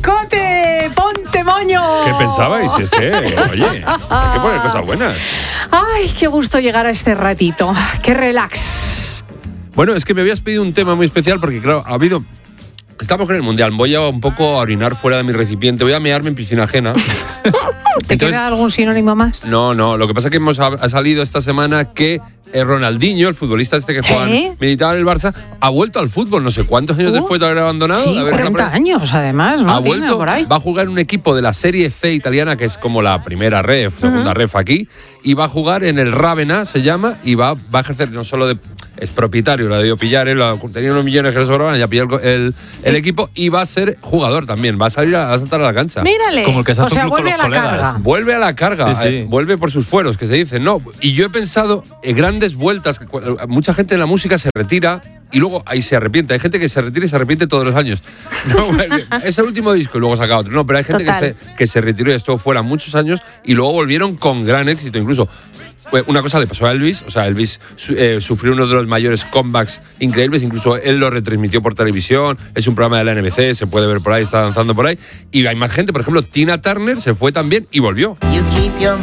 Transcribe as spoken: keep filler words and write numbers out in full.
Cote, ponte moño. ¿Qué pensabais? Es que, oye, hay que poner cosas buenas. Ay, qué gusto llegar a este ratito. Qué relax. Bueno, es que me habías pedido un tema muy especial porque, claro, ha habido... Estamos con el Mundial, voy a un poco a orinar fuera de mi recipiente, voy a mearme en piscina ajena. ¿Te Entonces, queda algún sinónimo más? No, no, lo que pasa es que hemos, ha salido esta semana que eh, Ronaldinho, el futbolista este que ¿Sí? juega, militaba en el Barça, ha vuelto al fútbol, no sé cuántos años Uh, después de haber abandonado. Sí, de haber cuarenta años además, ¿no? Ha Tiene vuelto, por ahí. va a jugar en un equipo de la Serie C italiana, que es como la primera ref, segunda uh-huh. ref aquí, y va a jugar en el Ravenna, se llama, y va, va a ejercer no solo de... Es propietario, lo ha debido pillar, él tenía unos millones que le sobraban, ya pilló el, el, el equipo y va a ser jugador también, va a salir a, a saltar a la cancha. Mírale, como el que se hace o sea, un club vuelve con a la los colegas. carga. Vuelve a la carga, Sí, sí. Eh, vuelve por sus fueros, que se dice, no. Y yo he pensado en grandes vueltas, que mucha gente en la música se retira y luego ahí se arrepiente. Hay gente que se retira y se arrepiente todos los años. No, es el último disco y luego saca otro. No, pero hay gente que se, que se retiró y estuvo fuera muchos años y luego volvieron con gran éxito. Incluso una cosa le pasó a Elvis, o sea, Elvis eh, sufrió uno de los mayores comebacks increíbles, incluso él lo retransmitió por televisión, es un programa de la N B C, se puede ver por ahí, está danzando por ahí. Y hay más gente, por ejemplo, Tina Turner se fue también y volvió. You keep your